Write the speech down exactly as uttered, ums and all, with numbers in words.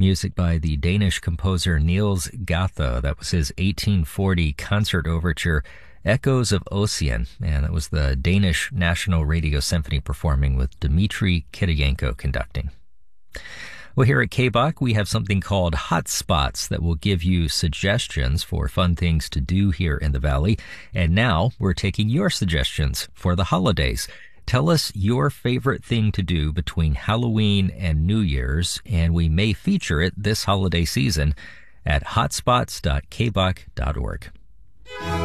Music by the Danish composer Niels Gade. That was his eighteen forty concert overture, Echoes of Ossian, and it was the Danish National Radio Symphony performing with Dmitry Kiriyenko conducting. Well, here at K B O C, we have something called Hotspots that will give you suggestions for fun things to do here in the Valley. And now we're taking your suggestions for the holidays. Tell us your favorite thing to do between Halloween and New Year's, and we may feature it this holiday season at hotspots dot k b o c dot org.